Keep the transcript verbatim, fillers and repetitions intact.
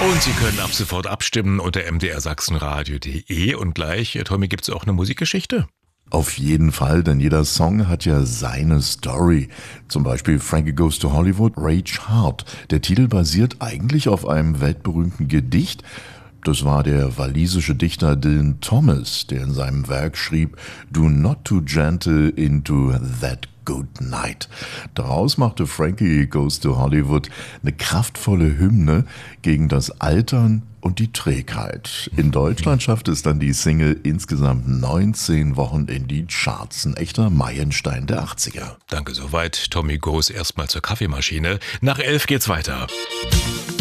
Und Sie können ab sofort abstimmen unter m d r sachsenradio punkt de. Und gleich, Tommy, gibt es auch eine Musikgeschichte? Auf jeden Fall, denn jeder Song hat ja seine Story. Zum Beispiel Frankie Goes to Hollywood, Rage Hard. Der Titel basiert eigentlich auf einem weltberühmten Gedicht. Das war der walisische Dichter Dylan Thomas, der in seinem Werk schrieb, "Do not too gentle into that good night." Daraus machte Frankie Goes to Hollywood eine kraftvolle Hymne gegen das Altern und die Trägheit. In Deutschland schaffte es dann die Single insgesamt neunzehn Wochen in die Charts. Ein echter Meilenstein der achtziger. Danke soweit. Tommy Goes erstmal zur Kaffeemaschine. Nach elf geht's weiter.